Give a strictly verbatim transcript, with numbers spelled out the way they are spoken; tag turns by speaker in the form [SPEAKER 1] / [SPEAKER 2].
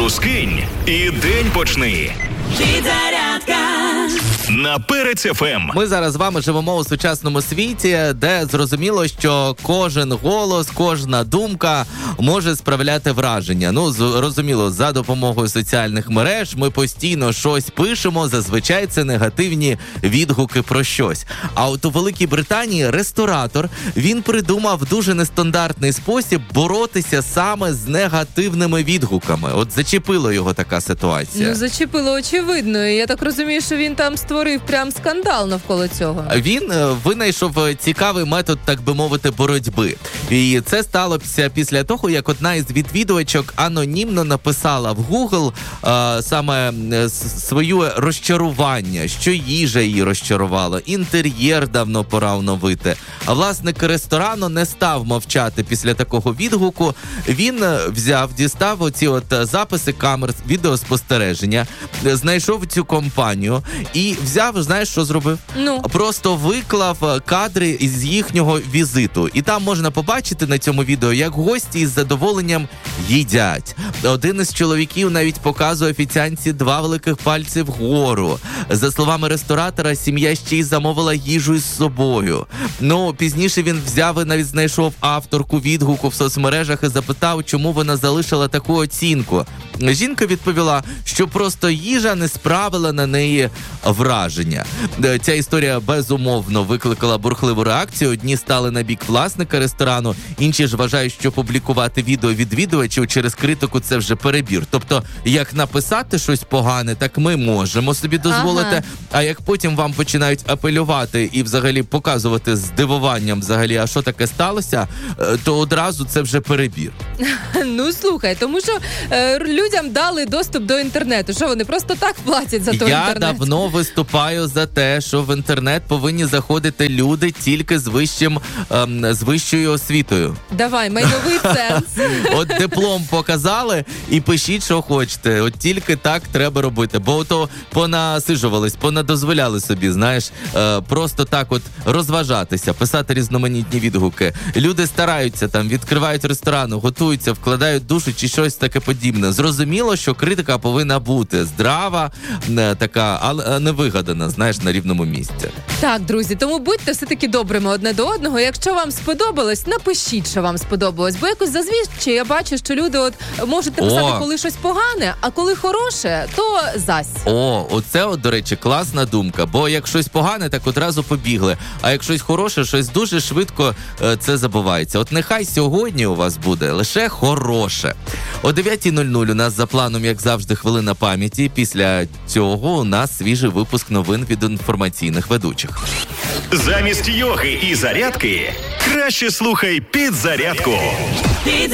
[SPEAKER 1] скинь і день почни.
[SPEAKER 2] Підзарядка
[SPEAKER 1] На Перець еф ем.
[SPEAKER 3] Ми зараз з вами живемо у сучасному світі, де зрозуміло, що кожен голос, кожна думка може справляти враження. Ну, зрозуміло, за допомогою соціальних мереж ми постійно щось пишемо, зазвичай це негативні відгуки про щось. А от у Великій Британії ресторатор, він придумав дуже нестандартний спосіб боротися саме з негативними відгуками. От зачепило його така ситуація.
[SPEAKER 4] Ну, зачепило очевидно. Я так розумію, що він там створив прям скандал навколо цього.
[SPEAKER 3] Він винайшов цікавий метод, так би мовити, боротьби. І це сталося після того, як одна із відвідувачок анонімно написала в Google а, саме своє розчарування, що їжа її розчарувала, інтер'єр давно пора оновити. А власник ресторану не став мовчати після такого відгуку. Він взяв, дістав оці от записи камер відеоспостереження, знайшов цю компанію і взяв, знаєш, що зробив?
[SPEAKER 4] Ну.
[SPEAKER 3] Просто виклав кадри із їхнього візиту. І там можна побачити на цьому відео, як гості із задоволенням їдять. Один із чоловіків навіть показує офіціантці два великих пальці вгору. За словами ресторатора, сім'я ще й замовила їжу із собою. Ну, пізніше він взяв і навіть знайшов авторку відгуку в соцмережах і запитав, чому вона залишила таку оцінку. Жінка відповіла, що просто їжа не справила на неї враження. Ця історія безумовно викликала бурхливу реакцію. Одні стали на бік власника ресторану, інші ж вважають, що публікувати відео відвідувачів через критику – це вже перебір. Тобто, як написати щось погане, так ми можемо собі дозволити, ага. А як потім вам починають апелювати і взагалі показувати з здивуванням взагалі, а що таке сталося, то одразу це вже перебір.
[SPEAKER 4] Ну, слухай, тому що е, людям дали доступ до інтернету. Що вони просто так платять за той
[SPEAKER 3] Я
[SPEAKER 4] інтернет?
[SPEAKER 3] Я давно виступаю за те, що в інтернет повинні заходити люди тільки з вищим, ем, з вищою освітою.
[SPEAKER 4] Давай, майновий ценз.
[SPEAKER 3] От диплом показали і пишіть, що хочете. От тільки так треба робити. Бо то понасижувались, понадозволяли собі, знаєш, е, просто так от розважатися, писати різноманітні відгуки. Люди стараються там, відкривають ресторани, готуються, вкладають душу чи щось таке подібне. Зрозуміло, що критика повинна бути здрава, е, така, але не вигадана, знаєш, на рівному місці.
[SPEAKER 4] Так, друзі, тому будьте все-таки добрими одне до одного. Якщо вам сподобалось, напишіть, що вам сподобалось. Бо якось зазвичай я бачу, що люди от можуть написати, О. коли щось погане, а коли хороше, то зась.
[SPEAKER 3] О, оце, от, до речі, класна думка. Бо як щось погане, так одразу побігли. А як щось хороше, щось дуже швидко е, це забувається. От нехай сьогодні у вас буде лише хороше. О дев'ятій нуль нуль у нас за планом, як завжди, хвилина пам'яті. Після цього у нас свіжий випуск новин від інформаційних ведучих.
[SPEAKER 1] Замість йоги і зарядки краще слухай «Підзарядку».